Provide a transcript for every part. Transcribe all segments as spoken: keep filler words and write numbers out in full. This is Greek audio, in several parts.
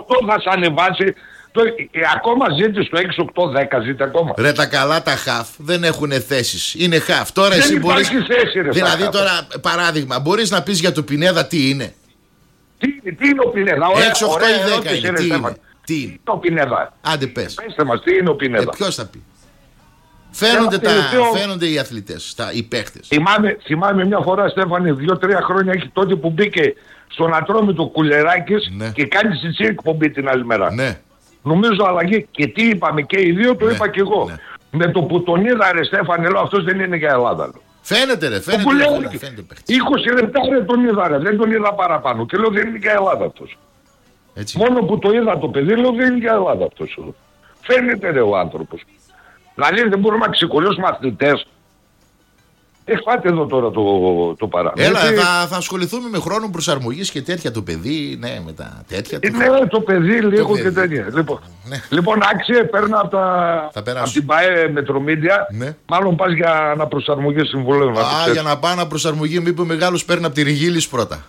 οκτώ θα σε ανεβάσει. Το, ε, ακόμα ζείτε στο έξι οκτώ δέκα, ζείτε ακόμα. Ρε τα καλά τα χαφ δεν έχουν θέσεις. Είναι χαφ. Τώρα δεν εσύ μπορείς. Θέση, ρε, δηλαδή τώρα παράδειγμα, μπορείς να πεις για το Πινέδα τι είναι. Τι, τι είναι ο Πινέδα, έξι οκτώ ή δέκα είναι. Τι είναι. Τι είναι ο Πινέδα. Άντε πες. Πέστε μας, τι είναι ο Πινέδα. Ε, ποιος θα πει. Φαίνονται, τα, τελευταίο... φαίνονται οι αθλητές, τα, οι παίχτες. Θυμάμαι, θυμάμαι μια φορά, Στέφανε, δύο-τρία χρόνια έχει τότε που μπήκε στον Ατρόμητο Κουλεράκης, ναι, και κάνει στη εκπομπή την άλλη μέρα. Ναι. Νομίζω αλλαγή. Και τι είπαμε και οι δύο, το ναι, είπα και εγώ. Ναι. Με το που τον είδα, ρε Στέφανε, λέω αυτός δεν είναι για Ελλάδα. Λέω. Φαίνεται ρε, φαίνεται. Που λέω, ρε, φαίνεται είκοσι λεπτά ρε τον είδα, ρε, δεν τον είδα παραπάνω. Και λέω δεν είναι για Ελλάδα αυτός. Έτσι. Μόνο που το είδα το παιδί, λέω δεν είναι για Ελλάδα αυτός. Φαίνεται ρε ο άνθρωπος. Δηλαδή δεν μπορούμε να ξεκολλήσουμε αθλητές. Έχετε εδώ τώρα το, το παράδειγμα. Έλα, θα, θα ασχοληθούμε με χρόνο προσαρμογής και τέτοια το παιδί, ναι, με τα τέτοια. Ναι, το, το παιδί λίγο το και τέτοια. Λοιπόν, ναι. λοιπόν άξιε, παίρνω από, τα, από την ΠΑΕ Μετρομίδια. Ναι. Μάλλον πας για αναπροσαρμογή συμβολέων. Α, για να πάω αναπροσαρμογή, μήπως μεγάλος παίρνει από τη Ριγίλης πρώτα.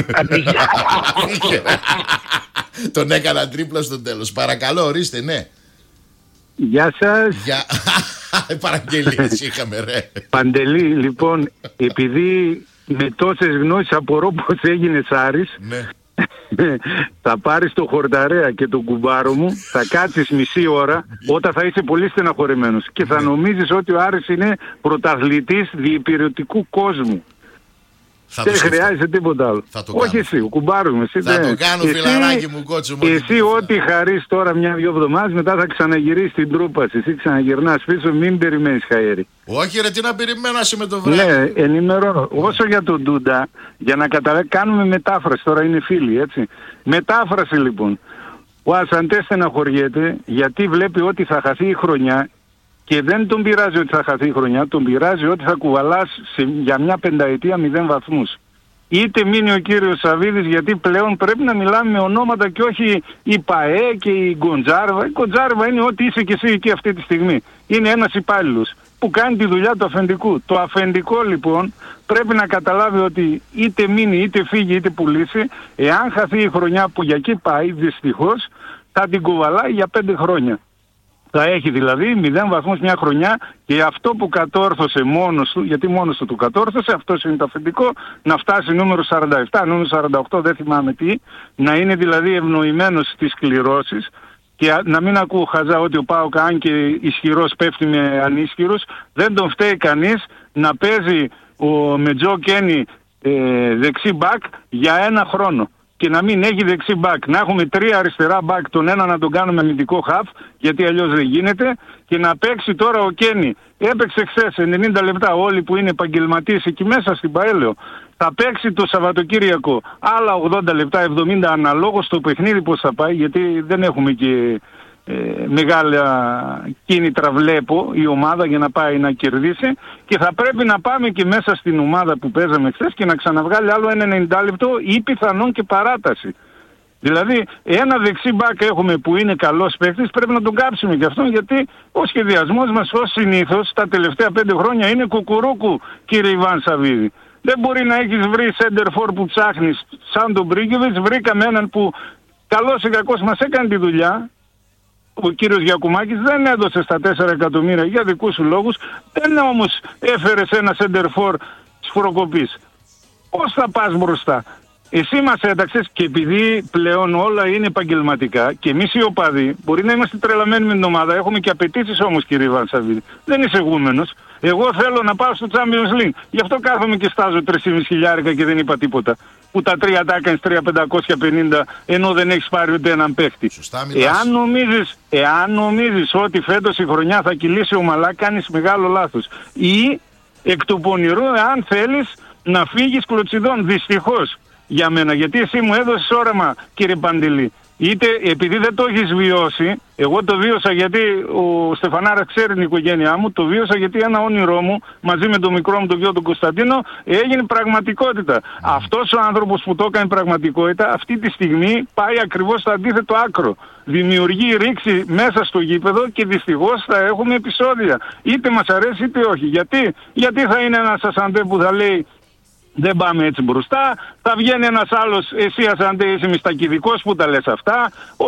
Τον έκανα τρίπλα στο τέλος. Παρακαλώ, ορίστε, ναι. Γεια σας. Γεια... Παραγγελίες είχαμε ρε. Παντελή, λοιπόν, επειδή με τόσες γνώσεις απορώ πως έγινες Άρης, ναι. θα πάρεις το χορταρέα και το κουμπάρο μου, θα κάτσεις μισή ώρα όταν θα είσαι πολύ στεναχωρημένος και θα νομίζεις ότι ο Άρης είναι πρωταθλητής διυπηρετικού κόσμου. Δεν χρειάζεται τίποτα άλλο. Όχι εσύ, ο κουμπάρος μου. Εσύ, θα δε. το κάνω εσύ, φιλαράκι μου, κότσο μου. Εσύ ό,τι χαρείς τώρα μια-δυο εβδομάδες, μετά θα ξαναγυρίσεις την τρούπα. Εσύ ξαναγυρνάς πίσω, μην περιμένεις χαέρι. Όχι ρε, τι να περιμένω με το βράδυ. Ναι, ενημερώνω. Όσο για τον Ντούντα, για να καταλάβει, κάνουμε μετάφραση. Τώρα είναι φίλοι, έτσι. Μετάφραση λοιπόν. Ο Ασαντέ στεναχωριέται γιατί βλέπει ότι θα χαθεί η χρονιά. Και δεν τον πειράζει ότι θα χαθεί η χρονιά, τον πειράζει ότι θα κουβαλάς σε, για μια πενταετία μηδέν βαθμούς. Είτε μείνει ο κύριος Σαββίδης, γιατί πλέον πρέπει να μιλάμε με ονόματα και όχι η ΠΑΕ και η Γκοντζάρβα. Η Γκοντζάρβα είναι ό,τι είσαι και εσύ εκεί αυτή τη στιγμή. Είναι ένας υπάλληλος που κάνει τη δουλειά του αφεντικού. Το αφεντικό λοιπόν πρέπει να καταλάβει ότι είτε μείνει, είτε φύγει, είτε πουλήσει, εάν χαθεί η χρονιά που για εκεί πάει, δυστυχώς, θα την κουβαλάει για πέντε χρόνια. Θα έχει δηλαδή μηδέν βαθμούς μια χρονιά και αυτό που κατόρθωσε μόνος του, γιατί μόνος του το κατόρθωσε, αυτός είναι το αφεντικό, να φτάσει νούμερο σαράντα επτά, νούμερο σαράντα οκτώ, δεν θυμάμαι τι, να είναι δηλαδή ευνοημένος στις κληρώσεις και να μην ακούω χαζά ότι ο ΠΑΟΚ αν και ισχυρός πέφτει με ανίσχυρος, δεν τον φταίει κανείς να παίζει ο, με Τζο Κένι ε, δεξί μπακ για ένα χρόνο. Και να μην έχει δεξί μπακ. Να έχουμε τρία αριστερά μπακ, τον ένα να τον κάνουμε αμυντικό χαφ, γιατί αλλιώς δεν γίνεται, και να παίξει τώρα ο Κένι. Έπαιξε χθες ενενήντα λεπτά, όλοι που είναι επαγγελματίες εκεί μέσα στην Παέλαιο. Θα παίξει το Σαββατοκύριακο άλλα ογδόντα λεπτά, εβδομήντα αναλόγως το παιχνίδι πώς θα πάει, γιατί δεν έχουμε και ε, μεγάλα κίνητρα βλέπω η ομάδα για να πάει να κερδίσει, και θα πρέπει να πάμε και μέσα στην ομάδα που παίζαμε χθες και να ξαναβγάλει άλλο ένα ενενήντα λεπτό ή πιθανόν και παράταση. Δηλαδή ένα δεξί μπακ έχουμε που είναι καλός παίκτης, πρέπει να τον κάψουμε γι' αυτό, γιατί ο σχεδιασμός μας ως συνήθως τα τελευταία πέντε χρόνια είναι κουκουρούκου, κύριε Ιβάν Σαββίδη. Δεν μπορεί να έχεις βρει σέντερφορ που ψάχνεις σαν τον Μπρίγκεβιτς. Βρήκαμε έναν που καλός ή κακός μας έκανε τη δουλειά. Ο κύριος Γιακουμάκης δεν έδωσε στα τέσσερα εκατομμύρια για δικούς σου λόγους, δεν όμως έφερες ένα σέντερφορ σφροκοπής. Πώς θα πας μπροστά? Εσύ μας έταξες, και επειδή πλέον όλα είναι επαγγελματικά και εμείς οι οπαδοί μπορεί να είμαστε τρελαμένοι με την ομάδα, έχουμε και απαιτήσεις όμως, κύριε Βανσαβίδη. Δεν είσαι εγούμενος. Εγώ θέλω να πάω στο Champions League. Γι' αυτό κάθομαι και στάζω τρεις και μισό χιλιάρικα και δεν είπα τίποτα. Που τα τρία τα έκανες τρία χιλιάδες πεντακόσια πενήντα ενώ δεν έχεις πάρει ούτε έναν παίχτη. Εάν νομίζεις, εάν νομίζεις ότι φέτος η χρονιά θα κυλήσει ομαλά, κάνεις μεγάλο λάθος. Ή εκ του πονηρού, εάν θέλεις να φύγεις κλωτσιδών, δυστυχώς για μένα. Γιατί εσύ μου έδωσες όραμα, κύριε Παντελή. Είτε επειδή δεν το έχεις βιώσει, εγώ το βίωσα γιατί ο Στεφανάρας ξέρει την οικογένειά μου, το βίωσα γιατί ένα όνειρό μου μαζί με τον μικρό μου τον γιο τον Κωνσταντίνο έγινε πραγματικότητα. Mm. Αυτός ο άνθρωπος που το έκανε πραγματικότητα αυτή τη στιγμή πάει ακριβώς στο αντίθετο άκρο. Δημιουργεί ρήξη μέσα στο γήπεδο και δυστυχώς θα έχουμε επεισόδια. Είτε μας αρέσει είτε όχι. Γιατί, γιατί θα είναι ένας Ασαντέ που θα λέει δεν πάμε έτσι μπροστά, θα βγαίνει ένας άλλος, εσύ Ασαντέ είσαι μιστακηδικός που τα λες αυτά.